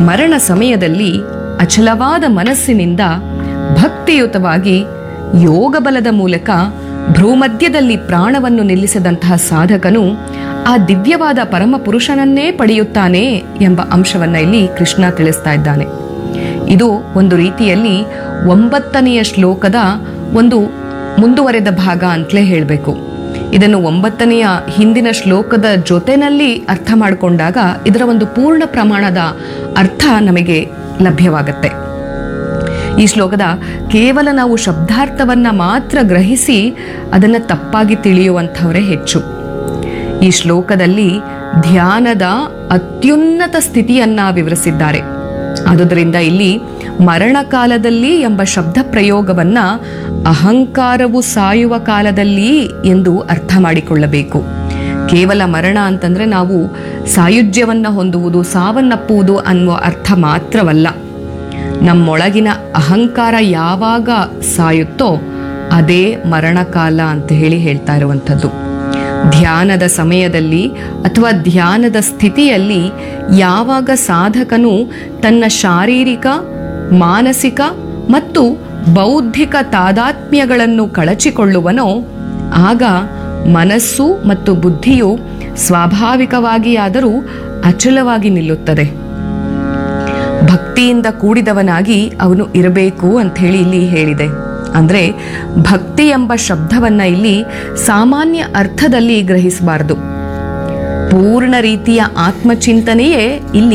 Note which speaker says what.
Speaker 1: ಮರಣ ಸಮಯದಲ್ಲಿ ಅಚಲವಾದ ಮನಸ್ಸಿನಿಂದ ಭಕ್ತಿಯುತವಾಗಿ ಯೋಗ ಬಲದ ಮೂಲಕ ಭ್ರೂಮಧ್ಯದಲ್ಲಿ ಪ್ರಾಣವನ್ನು ನಿಲ್ಲಿಸಿದಂತಹ ಸಾಧಕನು ಆ ದಿವ್ಯವಾದ ಪರಮ ಪುರುಷನನ್ನೇ ಪಡೆಯುತ್ತಾನೆ ಎಂಬ ಅಂಶವನ್ನ ಇಲ್ಲಿ ಕೃಷ್ಣ ತಿಳಿಸ್ತಾ ಇದ್ದಾನೆ. ಇದು ಒಂದು ರೀತಿಯಲ್ಲಿ 9ನೆಯ ಶ್ಲೋಕದ ಒಂದು ಮುಂದುವರೆದ ಭಾಗ ಅಂತಲೇ ಹೇಳಬೇಕು. ಇದನ್ನು 9ನೆಯ ಹಿಂದಿನ ಶ್ಲೋಕದ ಜೊತೆನಲ್ಲಿ ಅರ್ಥ ಮಾಡಿಕೊಂಡಾಗ ಇದರ ಒಂದು ಪೂರ್ಣ ಪ್ರಮಾಣದ ಅರ್ಥ ನಮಗೆ ಲಭ್ಯವಾಗತ್ತೆ. ಈ ಶ್ಲೋಕದ ಕೇವಲ ನಾವು ಶಬ್ದಾರ್ಥವನ್ನ ಮಾತ್ರ ಗ್ರಹಿಸಿ ಅದನ್ನು ತಪ್ಪಾಗಿ ತಿಳಿಯುವಂಥವರೇ ಹೆಚ್ಚು. ಈ ಶ್ಲೋಕದಲ್ಲಿ ಧ್ಯಾನದ ಅತ್ಯುನ್ನತ ಸ್ಥಿತಿಯನ್ನ ವಿವರಿಸಿದ್ದಾರೆ. ಆದುದರಿಂದ ಇಲ್ಲಿ ಮರಣಕಾಲದಲ್ಲಿ ಎಂಬ ಶಬ್ದ ಪ್ರಯೋಗವನ್ನ ಅಹಂಕಾರವು ಸಾಯುವ ಕಾಲದಲ್ಲಿ ಎಂದು ಅರ್ಥ ಮಾಡಿಕೊಳ್ಳಬೇಕು. ಕೇವಲ ಮರಣ ಅಂತಂದ್ರೆ ನಾವು ಸಾಯುಜ್ಯವನ್ನ ಹೊಂದುವುದು, ಸಾವನ್ನಪ್ಪುವುದು ಅನ್ನುವ ಅರ್ಥ ಮಾತ್ರವಲ್ಲ. ನಮ್ಮೊಳಗಿನ ಅಹಂಕಾರ ಯಾವಾಗ ಸಾಯುತ್ತೋ ಅದೇ ಮರಣಕಾಲ ಅಂತ ಹೇಳ್ತಾ ಇರುವಂಥದ್ದು. ಧ್ಯಾನದ ಸಮಯದಲ್ಲಿ ಅಥವಾ ಧ್ಯಾನದ ಸ್ಥಿತಿಯಲ್ಲಿ ಯಾವಾಗ ಸಾಧಕನು ತನ್ನ ಶಾರೀರಿಕ, ಮಾನಸಿಕ ಮತ್ತು ಬೌದ್ಧಿಕ ತಾದಾತ್ಮ್ಯಗಳನ್ನು ಕಳಚಿಕೊಳ್ಳುವನೋ ಆಗ ಮನಸ್ಸು ಮತ್ತು ಬುದ್ಧಿಯು ಸ್ವಾಭಾವಿಕವಾಗಿಯಾದರೂ ಅಚಲವಾಗಿ ನಿಲ್ಲುತ್ತದೆ. ಭಕ್ತಿಯಿಂದ ಕೂಡಿದವನಾಗಿ ಅವನು ಇರಬೇಕು ಅಂತ ಇಲ್ಲಿ ಹೇಳಿದೆ. ಅಂದ್ರೆ ಭಕ್ತಿ ಎಂಬ ಶಬ್ದವನ್ನ ಇಲ್ಲಿ ಸಾಮಾನ್ಯ ಅರ್ಥದಲ್ಲಿ ಗ್ರಹಿಸಬಾರದು. ಪೂರ್ಣ ರೀತಿಯ ಆತ್ಮಚಿಂತನೆಯೇ ಇಲ್ಲಿ